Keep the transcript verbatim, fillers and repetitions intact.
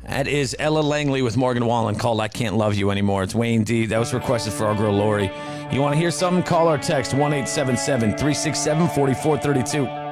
That is Ella Langley with Morgan Wallen called I Can't Love You Anymore. It's Wayne D. That was requested for our girl Lori. You want to hear something? Call or text one eight seven seven, three six seven, four four three two.